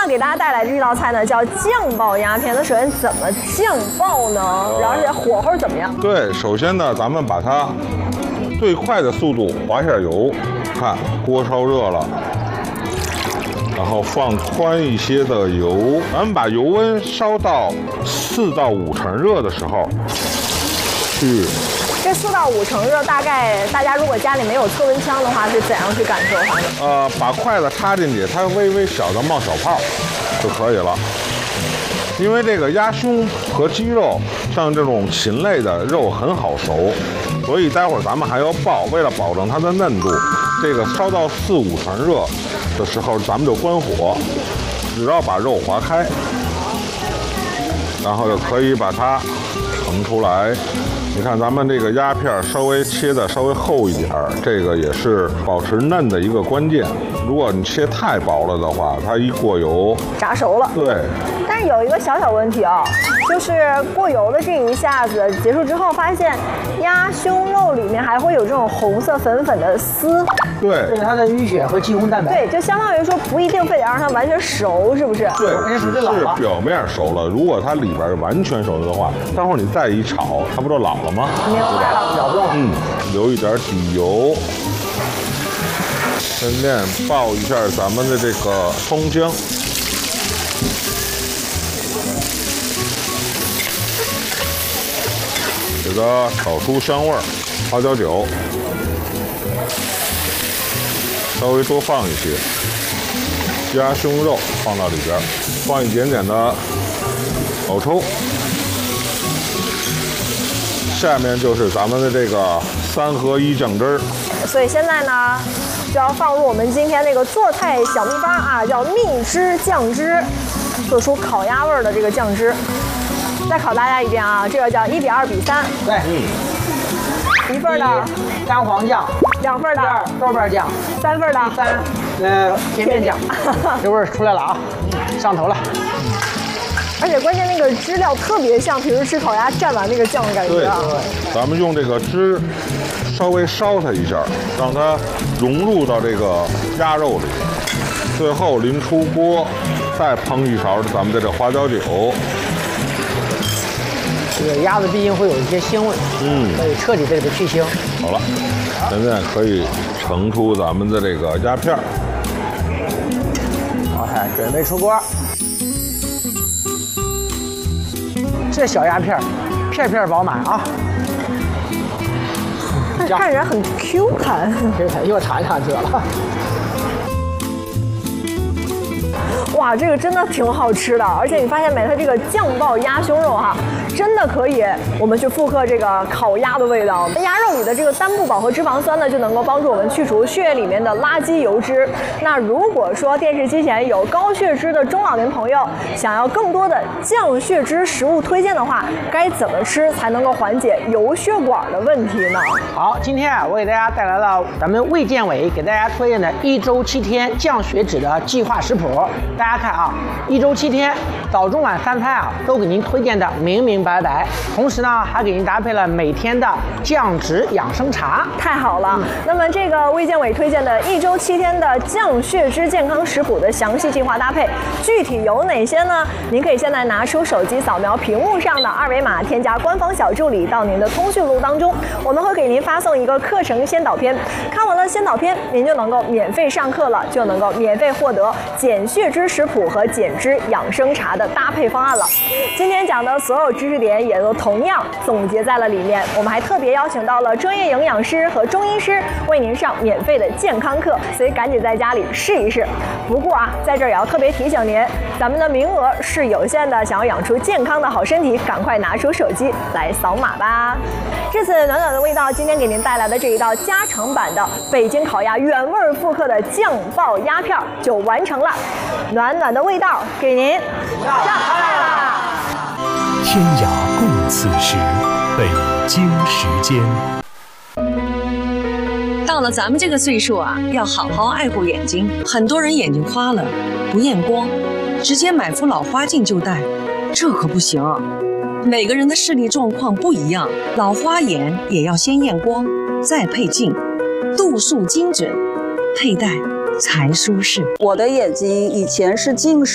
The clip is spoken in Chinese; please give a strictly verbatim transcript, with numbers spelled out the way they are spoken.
要给大家带来这道菜呢，叫酱爆鸭片。那首先怎么酱爆呢？而且火候怎么样？ 对，首先呢，咱们把它最快的速度滑下油，看锅烧热了。 然后放宽一些的油，咱们把油温烧到四到五成热的时候，去。 这四到五成热，大概大家如果家里没有测温枪的话，是怎样去感受它的？ 呃，把筷子插进去，它微微小的冒小泡就可以了。因为这个鸭胸和鸡肉，像这种禽类的肉很好熟，所以待会儿咱们还要爆，为了保证它的嫩度，这个烧到四五成热。 的时候，咱们就关火，只要把肉划开，然后就可以把它盛出来。你看，咱们这个鸭片稍微切的稍微厚一点儿，这个也是保持嫩的一个关键。如果你切太薄了的话，它一过油， 炸熟了。 对。 但是有一个小小问题啊，就是过油的这一下子结束之后，发现鸭胸肉里面还会有这种红色粉粉的丝。 对， 这是它的淤血和肌红蛋白。 对，就相当于说不一定非得让它完全熟，是不是？ 对，只是表面熟了。如果它里边完全熟了的话，待会儿你再一炒，它不就老了吗？ 明白了， 咬不动。 嗯，留一点底油，顺便爆一下咱们的这个葱姜。 给它炒出香味儿，花椒酒稍微多放一些，鸭胸肉放到里边，放一点点的老抽，下面就是咱们的这个三合一酱汁儿。 所以现在呢，就要放入我们今天那个做菜小秘方啊，叫蜜汁酱汁，做出烤鸭味儿的这个酱汁。 再考大家一遍啊，这个叫一比二比三。 对， 嗯，一份的干黄酱， 两份的豆瓣酱， 三份的三，呃，甜面酱，这味儿出来了啊，上头了。 而且关键那个汁料特别像平时吃烤鸭蘸完那个酱的感觉啊。 对，咱们用这个汁稍微烧它一下，让它融入到这个鸭肉里，最后临出锅再烹一勺咱们的这花椒酒。 这个鸭子毕竟会有一些腥味，嗯，可以彻底的给它去腥。 好了，现在可以盛出咱们的这个鸭片儿。 OK， 准备出锅。这小鸭片儿，片片饱满啊。 看着很 Q 弹， Q 弹又弹上去了。 哇，这个真的挺好吃的，而且你发现没？它这个酱爆鸭胸肉哈，真的可以我们去复刻这个烤鸭的味道。鸭肉里的这个单不饱和脂肪酸呢，就能够帮助我们去除血液里面的垃圾油脂。那如果说电视机前有高血脂的中老年朋友，想要更多的降血脂食物推荐的话，该怎么吃才能够缓解油血管的问题呢？ 好，今天啊，我给大家带来了咱们卫健委给大家推荐的一周七天降血脂的计划食谱。大家看啊，一周七天，早中晚三餐啊，都给您推荐的明明白白。同时呢，还给您搭配了每天的降脂养生茶。 太好了！嗯、那么这个卫健委推荐的一周七天的降血脂健康食谱的详细计划搭配，具体有哪些呢？您可以现在拿出手机扫描屏幕上的二维码，添加官方小助理到您的通讯录当中，我们会给您发送一个课程先导片。看完了先导片，您就能够免费上课了，就能够免费获得减血脂食谱和减脂养生茶的搭配方案了。今天讲的所有知识点也都同样总结在了里面。我们还特别邀请到了专业营养师和中医师为您上免费的健康课，所以赶紧在家里试一试。不过啊，在这儿也要特别提醒您，咱们的名额是有限的，想要养出健康的好身体，赶快拿出手机来扫码吧。这次暖暖的味道，今天给您带来的这一道加长版的北京烤鸭原味复刻的酱爆鸭片就完成了。暖暖的味道给您上菜啦！ 天涯共此时，北京时间。 到了咱们这个岁数啊，要好好爱护眼睛。很多人眼睛花了，不验光，直接买副老花镜就戴，这可不行。每个人的视力状况不一样，老花眼也要先验光，再配镜，度数精准，佩戴才舒适。 我的眼睛以前是近视。